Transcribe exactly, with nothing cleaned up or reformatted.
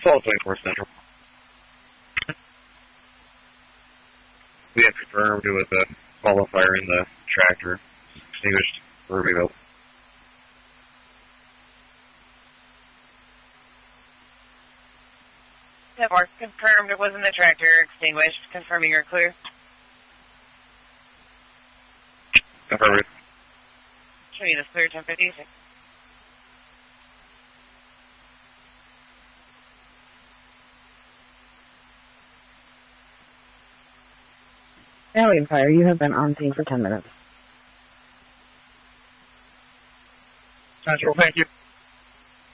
twelve twenty-four Central. We have confirmed it was a ball of fire in the tractor. Extinguished for rebuild. Or confirmed it wasn't the tractor, extinguished, confirming you're clear. Confirmed. Showing this clear, ten fifty-six. Alien Fire, you have been on scene for ten minutes. Central, thank you.